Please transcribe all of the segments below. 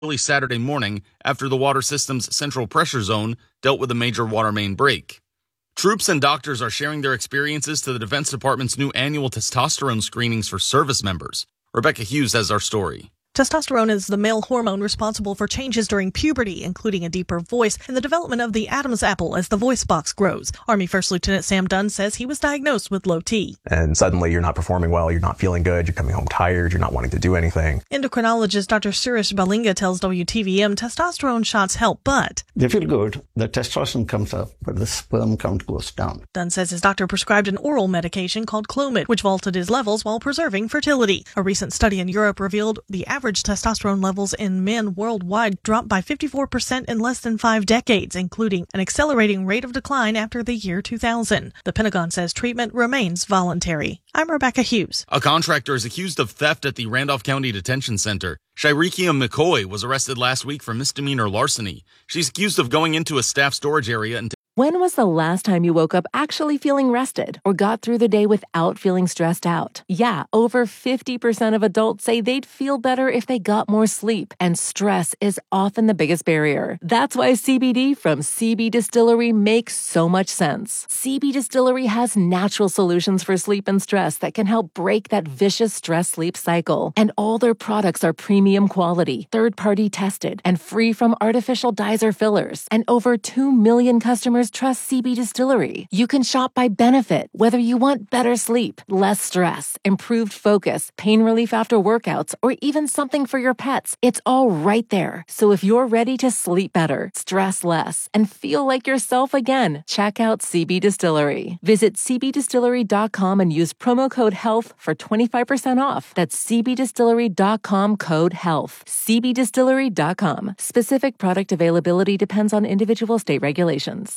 early Saturday morning after the water system's central pressure zone dealt with a major water main break. Troops and doctors are sharing their experiences to the Defense Department's new annual testosterone screenings for service members. Rebecca Hughes has our story. Testosterone is the male hormone responsible for changes during puberty, including a deeper voice and the development of the Adam's apple as the voice box grows. Army First Lieutenant Sam Dunn says he was diagnosed with low T. And suddenly you're not performing well, you're not feeling good, you're coming home tired, you're not wanting to do anything. Endocrinologist Dr. Suresh Balinga tells WTVM testosterone shots help, but they feel good. The testosterone comes up, but the sperm count goes down. Dunn says his doctor prescribed an oral medication called Clomid, which vaulted his levels while preserving fertility. A recent study in Europe revealed the average testosterone levels in men worldwide dropped by 54% in less than 5 decades, including an accelerating rate of decline after the year 2000. The Pentagon says treatment remains voluntary. I'm Rebecca Hughes. A contractor is accused of theft at the Randolph County Detention Center. Shirikia McCoy was arrested last week for misdemeanor larceny. She's accused of going into a staff storage area and When was the last time you woke up actually feeling rested or got through the day without feeling stressed out? Yeah, over 50% of adults say they'd feel better if they got more sleep, and stress is often the biggest barrier. That's why CBD from CB Distillery makes so much sense. CB Distillery has natural solutions for sleep and stress that can help break that vicious stress-sleep cycle. And all their products are premium quality, third-party tested, and free from artificial dyes or fillers. And over 2 million customers trust CB Distillery. You can shop by benefit, whether you want better sleep, less stress, improved focus, pain relief after workouts, or even something for your pets. It's all right there. So if you're ready to sleep better, stress less, and feel like yourself again, check out CB Distillery. Visit cbdistillery.com and use promo code HEALTH for 25% off. That's cbdistillery.com code HEALTH. cbdistillery.com. Specific product availability depends on individual state regulations.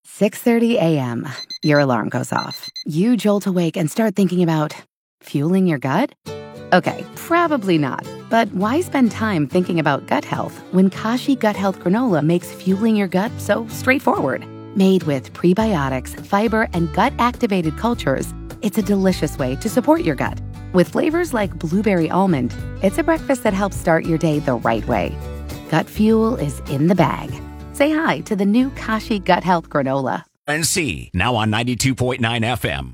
6:30 a.m. Your alarm goes off. You jolt awake and start thinking about fueling your gut? Okay, probably not. But why spend time thinking about gut health when Kashi Gut Health Granola makes fueling your gut so straightforward? Made with prebiotics, fiber, and gut-activated cultures, it's a delicious way to support your gut. With flavors like blueberry almond, it's a breakfast that helps start your day the right way. Gut fuel is in the bag. Say hi to the new Kashi Gut Health Granola. NC, now on 92.9 FM.